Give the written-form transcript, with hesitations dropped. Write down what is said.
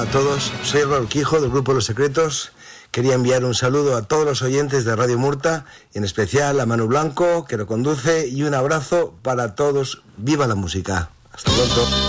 Hola a todos, soy Raúl Quijo del grupo Los Secretos. Quería enviar un saludo a todos los oyentes de Radio Murta, en especial a Manu Blanco, que lo conduce, y un abrazo para todos. ¡Viva la música! Hasta pronto.